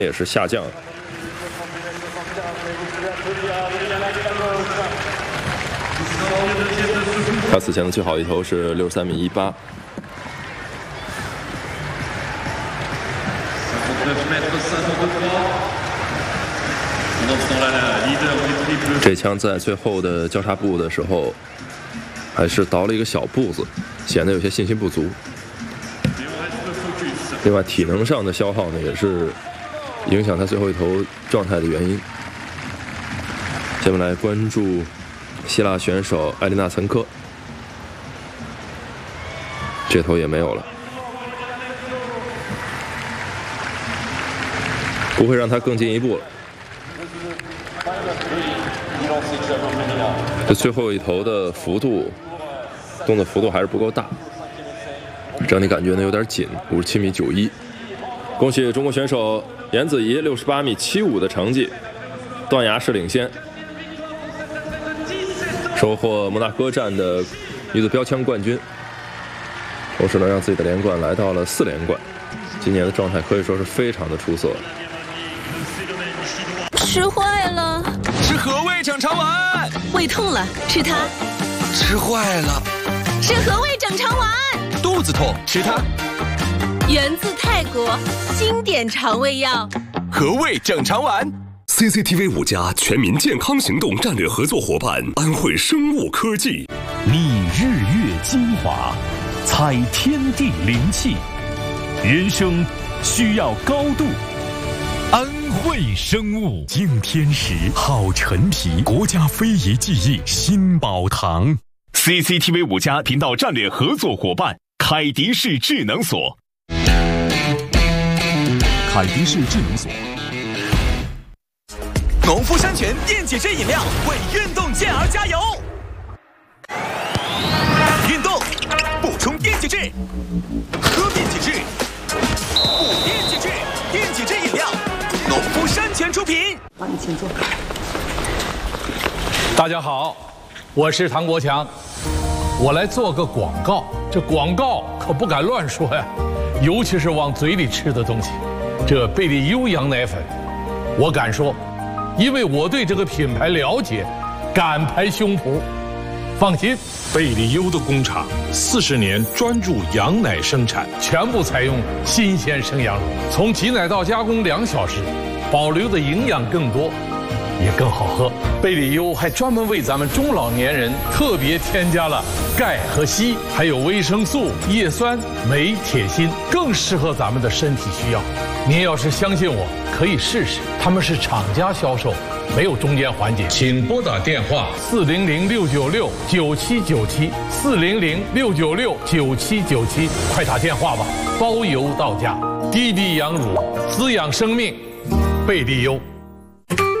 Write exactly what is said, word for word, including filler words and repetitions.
也是下降。他此前的最好一投是六十三米一八。这枪在最后的交叉步的时候，还是倒了一个小步子，显得有些信心不足。另外，体能上的消耗呢，也是影响他最后一投状态的原因。下面来关注希腊选手艾丽娜·岑科，这头也没有了，不会让他更进一步了。这最后一投的幅度，动的幅度还是不够大，整体感觉呢有点紧，五十七米九一。恭喜中国选手颜子怡六十八米七五的成绩，断崖式领先，收获摩纳哥站的女子标枪冠军，同时呢让自己的连冠来到了四连冠。今年的状态可以说是非常的出色。 吃坏了， 吃和味整肠丸。 胃痛了，吃它。 吃坏了， 吃和味整肠丸。 肚子痛，吃它。 源自泰国，经典肠胃药。 和味整肠丸。 C C T V 五加全民健康行动战略合作伙伴安慧生物科技， 觅日月精华，采天地灵气，人生需要高度。安慧生物敬天时，好陈皮，国家非遗技艺新宝堂。C C T V 五加频道战略合作伙伴凯迪士智能锁。凯迪士智能锁。 农夫山泉电解质饮料为运动健儿加油。运动补充电解质，喝电解质，补电解质，电解质饮料，农夫山泉出品。 好，你请坐。 大家好，我是唐国强，我来做个广告。这广告可不敢乱说呀，尤其是往嘴里吃的东西。这贝利优羊奶粉，我敢说，因为我对这个品牌了解，敢拍胸脯。放心， 贝利优的工厂四十年专注羊奶生产， 全部采用新鲜生羊乳，从挤奶到加工两小时，保留的营养更多，也更好喝。贝利优还专门为咱们中老年人特别添加了钙和硒，还有维生素、叶酸、镁、铁、锌，更适合咱们的身体需要。您要是相信我，可以试试，他们是厂家销售，没有中间环节。请拨打电话四零零六九六九七九七四零零六九六九七九七，快打电话吧，包邮到家。滴滴羊乳滋养生命，贝利优。